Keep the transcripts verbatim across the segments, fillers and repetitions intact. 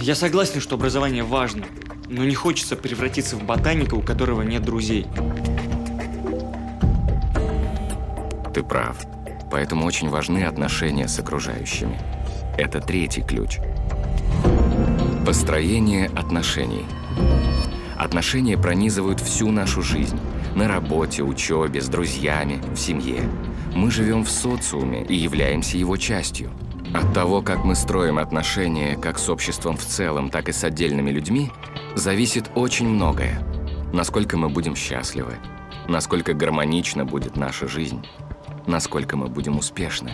Я согласен, что образование важно, но не хочется превратиться в ботаника, у которого нет друзей. Ты прав. Поэтому очень важны отношения с окружающими. Это третий ключ. Построение отношений. Отношения пронизывают всю нашу жизнь. На работе, учебе, с друзьями, в семье. Мы живем в социуме и являемся его частью. От того, как мы строим отношения как с обществом в целом, так и с отдельными людьми, зависит очень многое. Насколько мы будем счастливы, насколько гармонична будет наша жизнь, насколько мы будем успешны.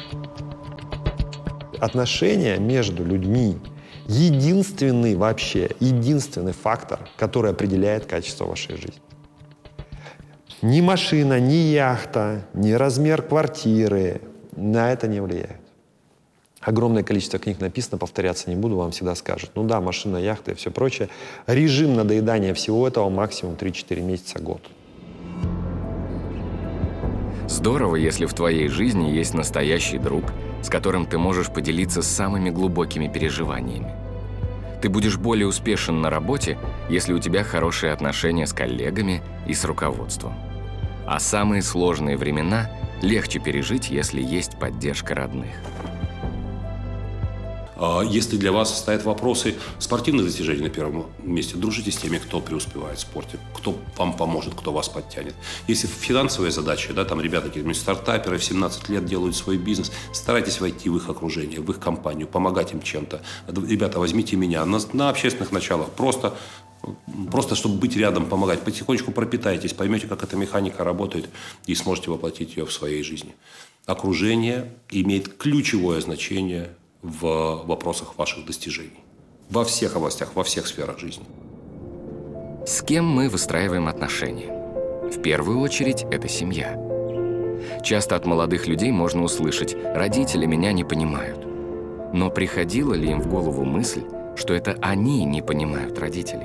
Отношения между людьми – единственный вообще, единственный фактор, который определяет качество вашей жизни. Ни машина, ни яхта, ни размер квартиры на это не влияют. Огромное количество книг написано, повторяться не буду, вам всегда скажут. Ну да, машина, яхта и все прочее. Режим надоедания всего этого максимум три-четыре месяца, год. Здорово, если в твоей жизни есть настоящий друг, с которым ты можешь поделиться самыми глубокими переживаниями. Ты будешь более успешен на работе, если у тебя хорошие отношения с коллегами и с руководством. А самые сложные времена легче пережить, если есть поддержка родных. Если для вас стоят вопросы спортивных достижений на первом месте, дружите с теми, кто преуспевает в спорте, кто вам поможет, кто вас подтянет. Если финансовые задачи, да, там ребята, какие-то стартаперы в семнадцать лет делают свой бизнес, старайтесь войти в их окружение, в их компанию, помогать им чем-то. Ребята, возьмите меня на, на общественных началах, просто, просто чтобы быть рядом, помогать. Потихонечку пропитайтесь, поймете, как эта механика работает, и сможете воплотить ее в своей жизни. Окружение имеет ключевое значение в вопросах ваших достижений. Во всех областях, во всех сферах жизни. С кем мы выстраиваем отношения? В первую очередь, это семья. Часто от молодых людей можно услышать: «Родители меня не понимают». Но приходила ли им в голову мысль, что это они не понимают родителей?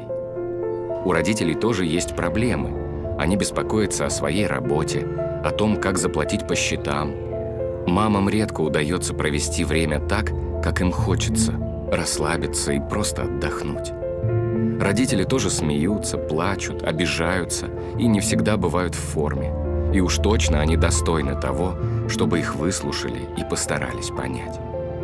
У родителей тоже есть проблемы. Они беспокоятся о своей работе, о том, как заплатить по счетам. Мамам редко удается провести время так, как им хочется, расслабиться и просто отдохнуть. Родители тоже смеются, плачут, обижаются и не всегда бывают в форме. И уж точно они достойны того, чтобы их выслушали и постарались понять.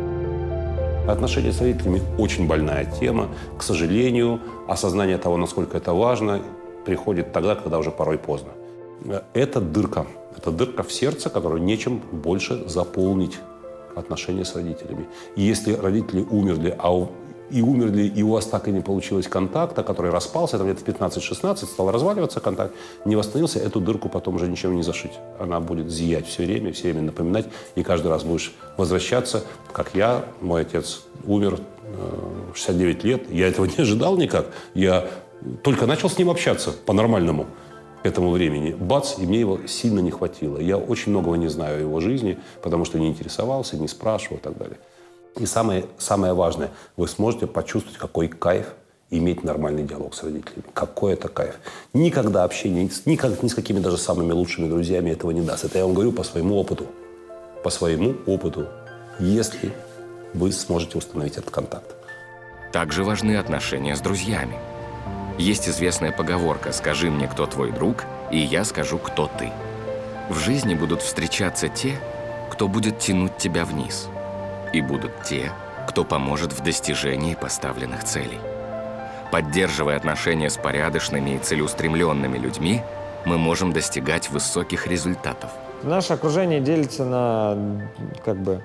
Отношения с родителями – очень больная тема. К сожалению, осознание того, насколько это важно, приходит тогда, когда уже порой поздно. Это дырка. Это дырка в сердце, которую нечем больше заполнить отношения с родителями. И если родители умерли, а у, и умерли, и у вас так и не получилось контакта, который распался, там где-то в пятнадцать-шестнадцать стал разваливаться контакт, не восстановился, эту дырку потом уже ничем не зашить. Она будет зиять все время, все время напоминать, и каждый раз будешь возвращаться, как я, мой отец умер в шестьдесят девять лет, я этого не ожидал никак, я только начал с ним общаться по-нормальному. К этому времени. Бац, и мне его сильно не хватило. Я очень многого не знаю о его жизни, потому что не интересовался, не спрашивал и так далее. И самое, самое важное, вы сможете почувствовать, какой кайф иметь нормальный диалог с родителями. Какой это кайф. Никогда общение никак, ни с какими даже самыми лучшими друзьями этого не даст. Это я вам говорю по своему опыту. По своему опыту. Если вы сможете установить этот контакт. Также важны отношения с друзьями. Есть известная поговорка «Скажи мне, кто твой друг, и я скажу, кто ты». В жизни будут встречаться те, кто будет тянуть тебя вниз, и будут те, кто поможет в достижении поставленных целей. Поддерживая отношения с порядочными и целеустремленными людьми, мы можем достигать высоких результатов. Наше окружение делится на как бы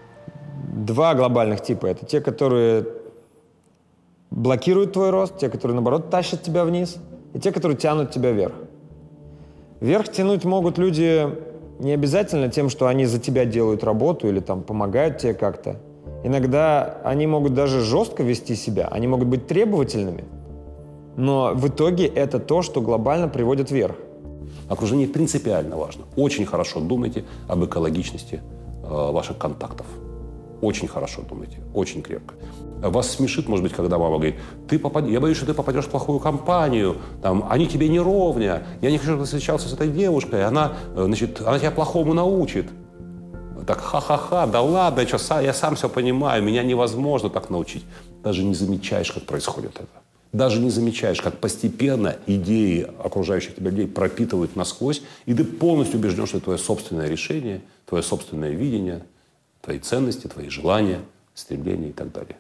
два глобальных типа. Это те, которые блокируют твой рост, те, которые, наоборот, тащат тебя вниз, и те, которые тянут тебя вверх. Вверх тянуть могут люди не обязательно тем, что они за тебя делают работу или там помогают тебе как-то. Иногда они могут даже жестко вести себя, они могут быть требовательными, но в итоге это то, что глобально приводит вверх. Окружение принципиально важно. Очень хорошо думайте об экологичности э, ваших контактов. Очень хорошо думайте, очень крепко. Вас смешит, может быть, когда мама говорит: ты попад... я боюсь, что ты попадешь в плохую компанию, там, они тебе не ровня, я не хочу, чтобы ты встречался с этой девушкой, она, значит, она тебя плохому научит. так ха-ха-ха, да ладно, я, что, я сам все понимаю, меня невозможно так научить. Даже не замечаешь, как происходит это. Даже не замечаешь, как постепенно идеи окружающих тебя людей пропитывают насквозь, и ты полностью убежден, что это твое собственное решение, твое собственное видение, твои ценности, твои желания, стремления и так далее.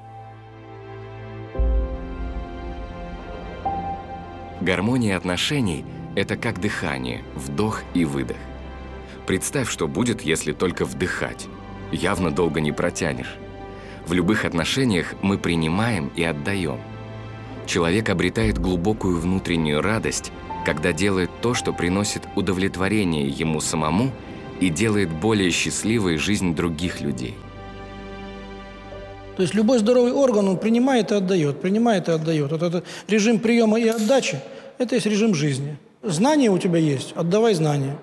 Гармония отношений – это как дыхание, вдох и выдох. Представь, что будет, если только вдыхать. Явно долго не протянешь. В любых отношениях мы принимаем и отдаем. Человек обретает глубокую внутреннюю радость, когда делает то, что приносит удовлетворение ему самому и делает более счастливой жизнь других людей. То есть любой здоровый орган, он принимает и отдает, принимает и отдает. Вот этот режим приема и отдачи – это есть режим жизни. Знания у тебя есть – отдавай знания.